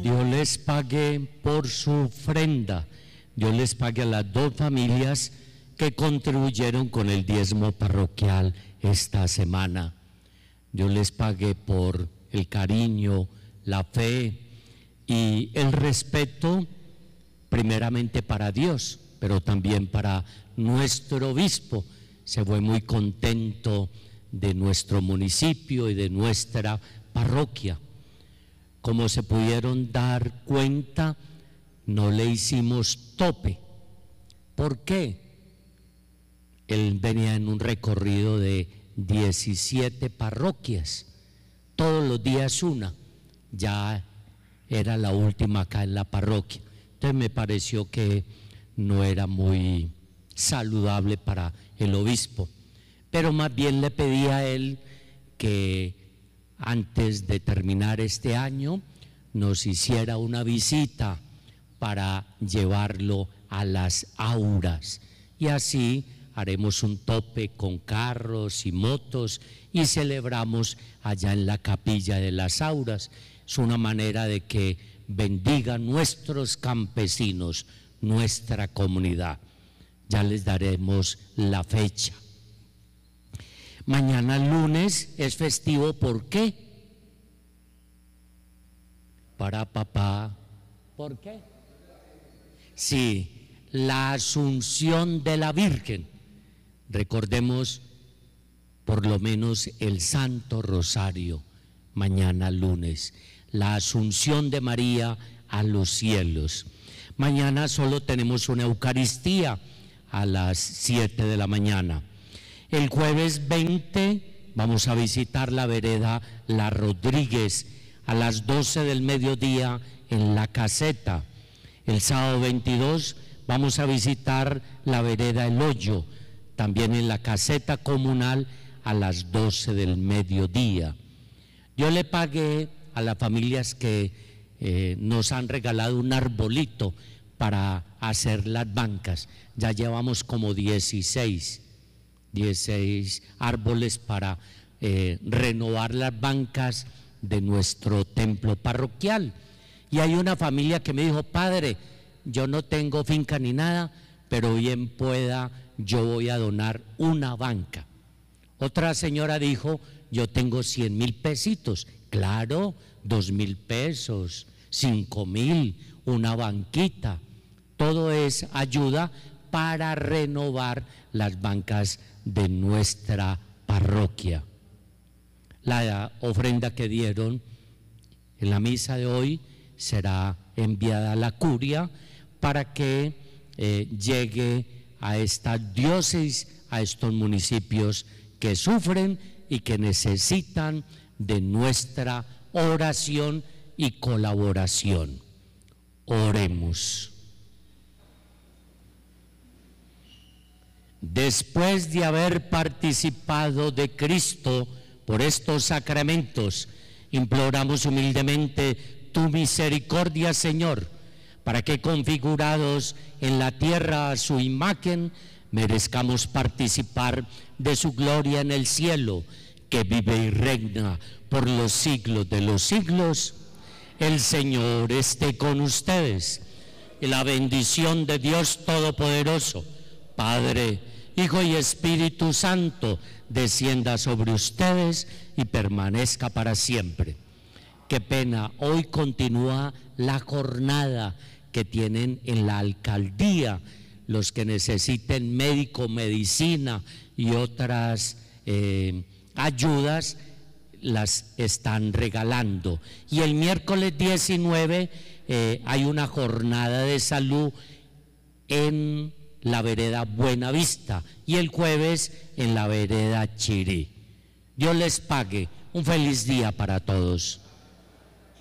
Dios les pague por su ofrenda. Dios les pague a las dos familias que contribuyeron con el diezmo parroquial esta semana. Dios les pague por el cariño, la fe y el respeto, primeramente para Dios, pero también para nuestro obispo. Se fue muy contento de nuestro municipio y de nuestra parroquia. Como se pudieron dar cuenta, no le hicimos tope. ¿Por qué? Él venía en un recorrido de 17 parroquias, todos los días una, ya era la última acá en la parroquia. Entonces me pareció que no era muy saludable para el obispo, pero más bien le pedí a él que antes de terminar este año nos hiciera una visita para llevarlo a las auras, y así haremos un tope con carros y motos y celebramos allá en la capilla de las auras. Es una manera de que bendigan nuestros campesinos, nuestra comunidad. Ya les daremos la fecha. Mañana lunes es festivo, ¿por qué? Para papá. ¿Por qué? Sí, la Asunción de la Virgen. Recordemos por lo menos el Santo Rosario mañana lunes, la Asunción de María a los cielos. Mañana solo tenemos una Eucaristía a las 7 de la mañana. El jueves 20 vamos a visitar la vereda La Rodríguez a las 12 del mediodía en la caseta. El sábado 22 vamos a visitar la vereda El Hoyo, también en la caseta comunal a las 12 del mediodía. Yo le pagué a las familias que nos han regalado un arbolito para hacer las bancas. Ya llevamos como 16 árboles para renovar las bancas de nuestro templo parroquial. Y hay una familia que me dijo: padre, yo no tengo finca ni nada, pero bien pueda, yo voy a donar una banca. Otra señora dijo: yo tengo 100,000 pesitos. Claro, 2,000 pesos, 5,000, una banquita. Todo es ayuda para renovar las bancas de nuestra parroquia. La ofrenda que dieron en la misa de hoy será enviada a la curia para que llegue a esta diócesis, a estos municipios que sufren y que necesitan de nuestra oración y colaboración. Oremos. Después de haber participado de Cristo por estos sacramentos, imploramos humildemente tu misericordia, Señor, para que, configurados en la tierra a su imagen, merezcamos participar de su gloria en el cielo, que vive y reina por los siglos de los siglos. El Señor esté con ustedes, y la bendición de Dios Todopoderoso, Padre, Hijo y Espíritu Santo, descienda sobre ustedes y permanezca para siempre. Qué pena, hoy continúa la jornada que tienen en la alcaldía. Los que necesiten médico, medicina y otras ayudas las están regalando. Y el miércoles 19 hay una jornada de salud en la vereda Buenavista y el jueves en la vereda Chirí. Dios les pague. Un feliz día para todos.